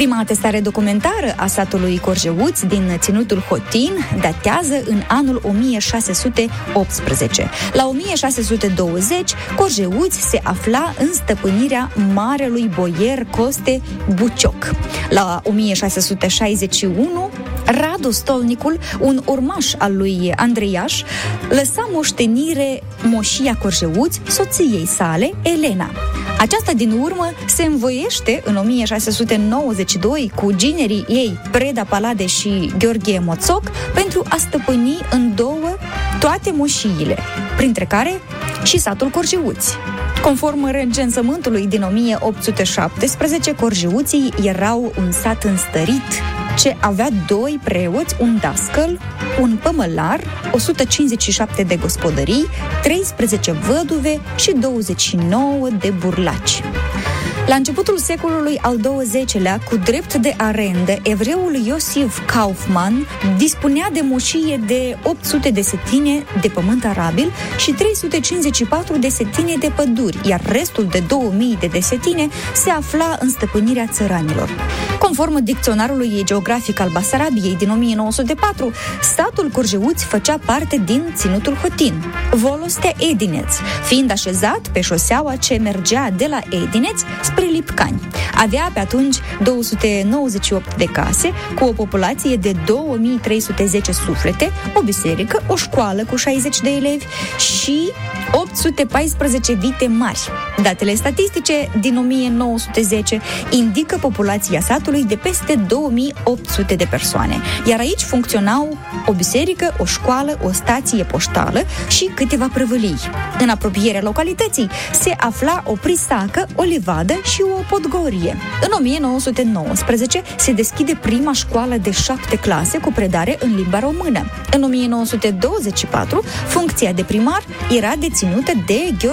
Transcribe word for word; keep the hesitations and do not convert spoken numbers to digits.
Prima atestare documentară a satului Corjeuți din ținutul Hotin datează în anul o mie șase sute optsprezece. La o mie șase sute douăzeci, Corjeuți se afla în stăpânirea marelui boier Coste Bucioc. La o mie șase sute șaizeci și unu, Radu Stolnicul, un urmaș al lui Andreiaș, lăsa moștenire moșia Corjeuți soției sale, Elena. Aceasta din urmă se învoiește în o mie șase sute nouăzeci și doi cu ginerii ei Preda Palade și Gheorghe Moțoc pentru a stăpâni în două toate moșiile, printre care și satul Corjeuți. Conform recensământului din o mie opt sute șaptesprezece, Corjeuții erau un sat înstărit ce avea doi preoți, un dascăl, un pămălar, o sută cincizeci și șapte de gospodării, treisprezece văduve și douăzeci și nouă de burlaci. La începutul secolului al douăzecelea, cu drept de arendă, evreul Iosif Kaufman dispunea de moșie de opt sute de setine de pământ arabil și trei sute cincizeci și patru de setine de păduri, iar restul de două mii de desetine se afla în stăpânirea țăranilor. Conform dicționarului geografic al Basarabiei din o mie nouă sute patru, satul Corjeuți făcea parte din ținutul Hotin, Volostea Edineț, fiind așezat pe șoseaua ce mergea de la Edineț spre Lipcani. Avea pe atunci două sute nouăzeci și opt de case, cu o populație de două mii trei sute zece suflete, o biserică, o școală cu șaizeci de elevi și opt sute paisprezece vite mari. Datele statistice din o mie nouă sute zece indică populația satului de peste două mii opt sute de persoane, iar aici funcționau o biserică, o școală, o stație poștală și câteva prăvălii. În apropierea localității se afla o prisacă, o livadă și o podgorie. În o mie nouă sute nouăsprezece se deschide prima școală de șapte clase cu predare în limba română. În o mie nouă sute douăzeci și patru, funcția de primar era deținută de Gheorghe